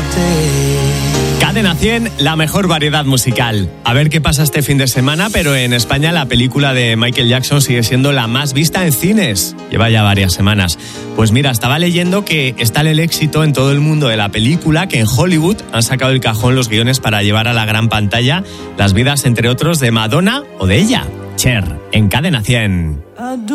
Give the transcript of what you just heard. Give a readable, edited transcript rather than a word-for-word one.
Cadena 100, la mejor variedad musical. A ver qué pasa este fin de semana, pero en España la película de Michael Jackson sigue siendo la más vista en cines. Lleva ya varias semanas. Pues mira, estaba leyendo que está el éxito en todo el mundo de la película, que en Hollywood han sacado del cajón los guiones para llevar a la gran pantalla las vidas, entre otros, de Madonna o de ella. Cher, en Cadena 100.